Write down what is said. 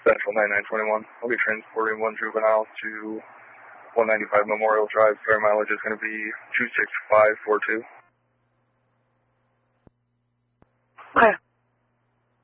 Central 9921. I'll be transporting one juvenile to 195 Memorial Drive. Fair mileage is going to be 26542.